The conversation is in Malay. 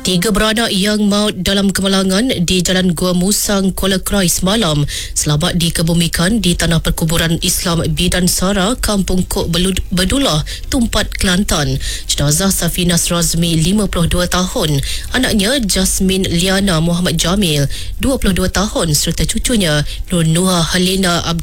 Tiga beranak yang maut dalam kemalangan di Jalan Gua Musang, Kuala Krai semalam selamat dikebumikan di tanah perkuburan Islam Bidan Sara, Kampung Kok Bedullah, Tumpat, Kelantan. Jenazah Safinas Razmi, 52 tahun, anaknya Jasmin Liana Muhammad Jamil, 22 tahun serta cucunya Nur Nuha Halina